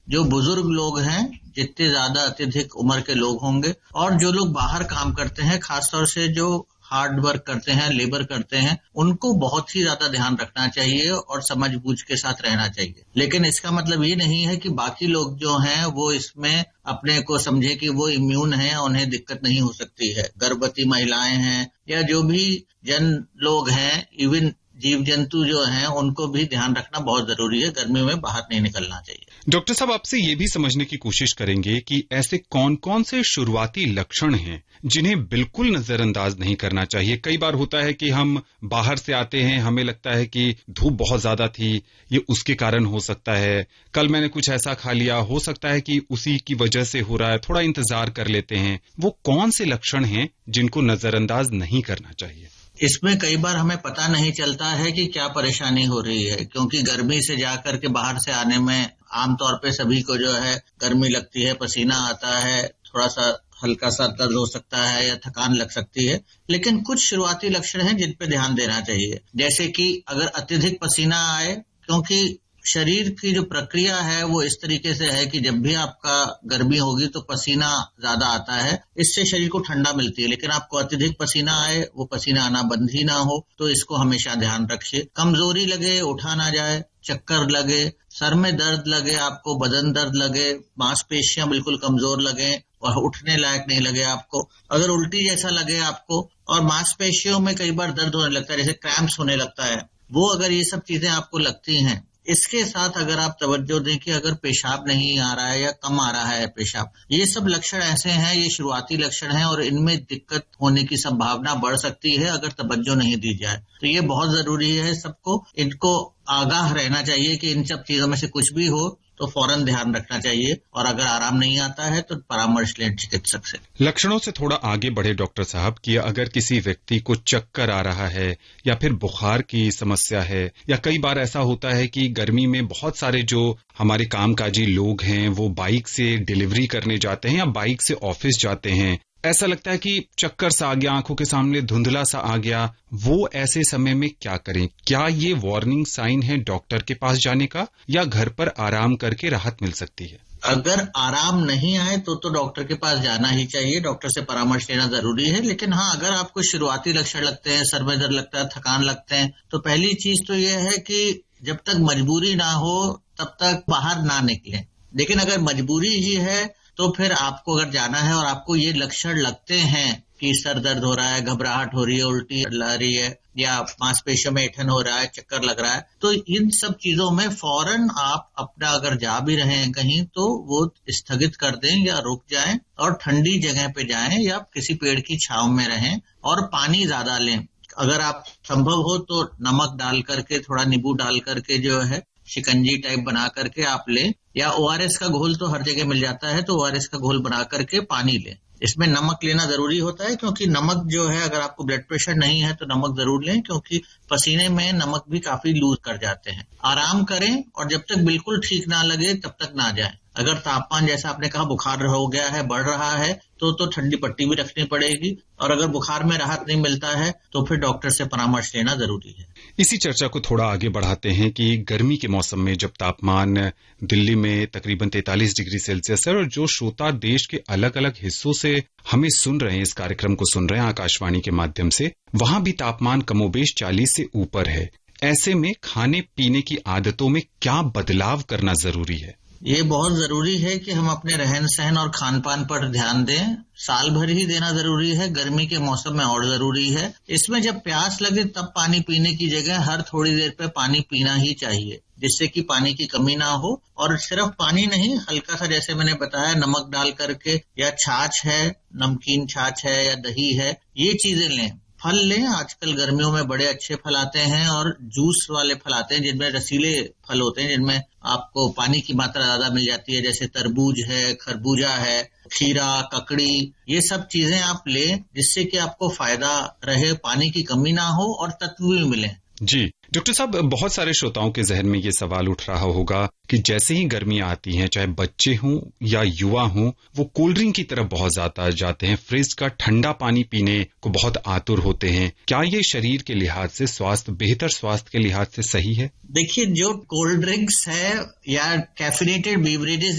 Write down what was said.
जो बुजुर्ग लोग हैं, जितने ज्यादा अत्यधिक उम्र के लोग होंगे, और जो लोग बाहर काम करते हैं, खासतौर से जो हार्ड वर्क करते हैं, लेबर करते हैं, उनको बहुत ही ज्यादा ध्यान रखना चाहिए और समझ बूझ के साथ रहना चाहिए। लेकिन इसका मतलब ये नहीं है कि बाकी लोग जो हैं वो इसमें अपने को समझे कि वो इम्यून हैं, उन्हें दिक्कत नहीं हो सकती है। गर्भवती महिलाएं हैं या जो भी जन लोग हैं, इवन जीव जंतु जो हैं, उनको भी ध्यान रखना बहुत जरूरी है। गर्मी में बाहर नहीं निकलना चाहिए। डॉक्टर साहब, आपसे ये भी समझने की कोशिश करेंगे कि ऐसे कौन कौन से शुरुआती लक्षण हैं जिन्हें बिल्कुल नजरअंदाज नहीं करना चाहिए। कई बार होता है कि हम बाहर से आते हैं, हमें लगता है कि धूप बहुत ज्यादा थी, ये उसके कारण हो सकता है, कल मैंने कुछ ऐसा खा लिया, हो सकता है कि उसी की वजह से हो रहा है, थोड़ा इंतजार कर लेते हैं। वो कौन से लक्षण हैं जिनको नजरअंदाज नहीं करना चाहिए? इसमें कई बार हमें पता नहीं चलता है कि क्या परेशानी हो रही है, क्योंकि गर्मी से जाकर के बाहर से आने में आमतौर पे सभी को जो है गर्मी लगती है, पसीना आता है, थोड़ा सा हल्का सा दर्द हो सकता है या थकान लग सकती है। लेकिन कुछ शुरुआती लक्षण हैं जिन पे ध्यान देना चाहिए, जैसे कि अगर अत्यधिक पसीना आए, क्योंकि शरीर की जो प्रक्रिया है वो इस तरीके से है कि जब भी आपका गर्मी होगी तो पसीना ज्यादा आता है, इससे शरीर को ठंडा मिलती है। लेकिन आपको अत्यधिक पसीना आए, वो पसीना आना बंद ही ना हो, तो इसको हमेशा ध्यान रखिए। कमजोरी लगे, उठा ना जाए, चक्कर लगे, सर में दर्द लगे, आपको बदन दर्द लगे, मांसपेशियां बिल्कुल कमजोर लगे और उठने लायक नहीं लगे आपको, अगर उल्टी जैसा लगे आपको और मांसपेशियों में कई बार दर्द होने लगता है, जैसे क्रैम्प्स होने लगता है, वो अगर ये सब चीजें आपको लगती हैं, इसके साथ अगर आप तवज्जो दें कि अगर पेशाब नहीं आ रहा है या कम आ रहा है पेशाब, ये सब लक्षण ऐसे हैं, ये शुरुआती लक्षण हैं और इनमें दिक्कत होने की संभावना बढ़ सकती है अगर तवज्जो नहीं दी जाए। तो ये बहुत जरूरी है, सबको इनको आगाह रहना चाहिए कि इन सब चीजों में से कुछ भी हो तो फौरन ध्यान रखना चाहिए, और अगर आराम नहीं आता है तो परामर्श लें चिकित्सक से। लक्षणों से थोड़ा आगे बढ़े डॉक्टर साहब, कि अगर किसी व्यक्ति को चक्कर आ रहा है या फिर बुखार की समस्या है, या कई बार ऐसा होता है कि गर्मी में बहुत सारे जो हमारे कामकाजी लोग हैं वो बाइक से डिलीवरी करने जाते हैं या बाइक से ऑफिस जाते हैं, ऐसा लगता है कि चक्कर सा आ गया, आंखों के सामने धुंधला सा आ गया, वो ऐसे समय में क्या करें? क्या ये वार्निंग साइन है डॉक्टर के पास जाने का, या घर पर आराम करके राहत मिल सकती है? अगर आराम नहीं आए तो डॉक्टर के पास जाना ही चाहिए, डॉक्टर से परामर्श लेना जरूरी है। लेकिन हाँ, अगर आपको शुरुआती लक्षण लगते हैं, सर में दर्द लगता है, थकान लगते हैं, तो पहली चीज तो यह है कि जब तक मजबूरी ना हो तब तक बाहर ना निकलें। लेकिन अगर मजबूरी ही है तो फिर आपको अगर जाना है और आपको ये लक्षण लगते हैं कि सर दर्द हो रहा है, घबराहट हो रही है, उल्टी ला रही है या मांसपेशियों में ऐंठन हो रहा है, चक्कर लग रहा है, तो इन सब चीजों में फौरन आप अपना अगर जा भी रहे हैं कहीं तो वो स्थगित कर दें या रुक जाएं और ठंडी जगह पे जाएं या किसी पेड़ की छांव में रहें और पानी ज्यादा लें। अगर आप संभव हो तो नमक डाल करके, थोड़ा नींबू डाल करके जो है शिकंजी टाइप बना करके आप लें, या ओआरएस का घोल तो हर जगह मिल जाता है, तो ओआरएस का घोल बना करके पानी लें। इसमें नमक लेना जरूरी होता है, क्योंकि नमक जो है, अगर आपको ब्लड प्रेशर नहीं है तो नमक जरूर लें, क्योंकि पसीने में नमक भी काफी लूज कर जाते हैं। आराम करें और जब तक बिल्कुल ठीक ना लगे तब तक ना जाएं। अगर तापमान जैसा आपने कहा बुखार हो गया है, बढ़ रहा है, तो ठंडी पट्टी भी रखनी पड़ेगी, और अगर बुखार में राहत नहीं मिलता है तो फिर डॉक्टर से परामर्श लेना जरूरी है। इसी चर्चा को थोड़ा आगे बढ़ाते हैं कि गर्मी के मौसम में जब तापमान दिल्ली में तकरीबन 43 डिग्री सेल्सियस है, और जो श्रोता देश के अलग अलग हिस्सों से हमें सुन रहे हैं, इस कार्यक्रम को सुन रहे हैं आकाशवाणी के माध्यम से, वहां भी तापमान कमोबेश 40 से ऊपर है। ऐसे में खाने पीने की आदतों में क्या बदलाव करना जरूरी है? ये बहुत जरूरी है कि हम अपने रहन सहन और खान पान पर ध्यान दें। साल भर ही देना जरूरी है, गर्मी के मौसम में और जरूरी है। इसमें जब प्यास लगे तब पानी पीने की जगह हर थोड़ी देर पे पानी पीना ही चाहिए, जिससे कि पानी की कमी ना हो। और सिर्फ पानी नहीं, हल्का सा जैसे मैंने बताया नमक डाल करके, या छाछ है, नमकीन छाछ है या दही है, ये चीजें लें। फल लें, आजकल गर्मियों में बड़े अच्छे फल आते हैं और जूस वाले फल आते हैं जिनमें रसीले फल होते हैं, जिनमें आपको पानी की मात्रा ज्यादा मिल जाती है, जैसे तरबूज है, खरबूजा है, खीरा, ककड़ी, ये सब चीजें आप लें जिससे कि आपको फायदा रहे, पानी की कमी ना हो और तत्व भी मिले। जी डॉक्टर साहब, बहुत सारे श्रोताओं के जहन में ये सवाल उठ रहा होगा कि जैसे ही गर्मियां आती हैं, चाहे बच्चे हों या युवा हों, वो कोल्ड ड्रिंक की तरफ बहुत ज्यादा जाते हैं, फ्रिज का ठंडा पानी पीने को बहुत आतुर होते हैं। क्या ये शरीर के लिहाज से बेहतर स्वास्थ्य के लिहाज से सही है? देखिए, जो कोल्ड ड्रिंक्स है या कैफिनेटेड बीवरेजेस